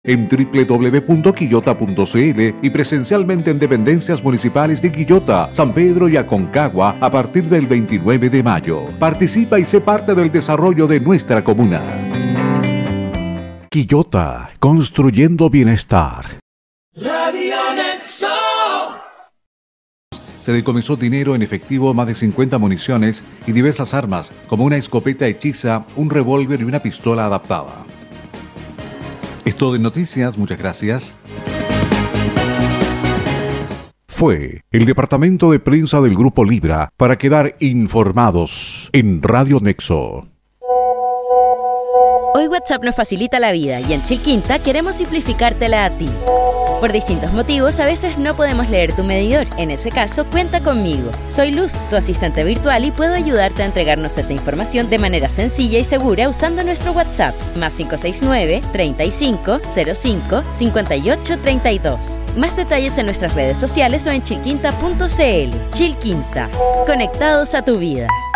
en www.quillota.cl y presencialmente en dependencias municipales de Quillota, San Pedro y Aconcagua a partir del 29 de mayo. Participa y sé parte del desarrollo de nuestra comuna. Quillota, construyendo bienestar. Radio Nexo. Se decomisó dinero en efectivo, más de 50 municiones y diversas armas, como una escopeta hechiza, un revólver y una pistola adaptada. Es todo en noticias, muchas gracias. Fue el departamento de prensa del Grupo Libra para quedar informados en Radio Nexo. Hoy WhatsApp nos facilita la vida y en Chilquinta queremos simplificártela a ti. Por distintos motivos, a veces no podemos leer tu medidor. En ese caso, cuenta conmigo. Soy Luz, tu asistente virtual, y puedo ayudarte a entregarnos esa información de manera sencilla y segura usando nuestro WhatsApp, más 569-3505-5832. Más detalles en nuestras redes sociales o en chilquinta.cl. Chilquinta, conectados a tu vida.